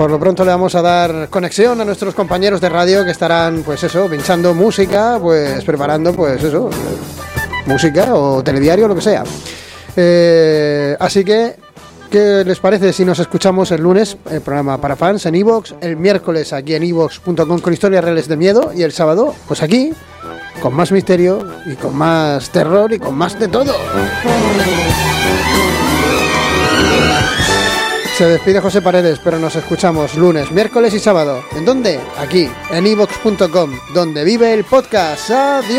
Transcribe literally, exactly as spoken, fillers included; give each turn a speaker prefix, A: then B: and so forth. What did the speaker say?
A: Por lo pronto le vamos a dar conexión a nuestros compañeros de radio que estarán, pues eso, pinchando música, pues preparando, pues eso, música o telediario, lo que sea. Eh, así que, ¿qué les parece si nos escuchamos el lunes, el programa para fans en iVoox, el miércoles aquí en iVoox punto com con historias reales de miedo y el sábado, pues aquí, con más misterio y con más terror y con más de todo? Se despide José Paredes, pero nos escuchamos lunes, miércoles y sábado. ¿En dónde? Aquí, en iVoox punto com, donde vive el podcast. ¡Adiós!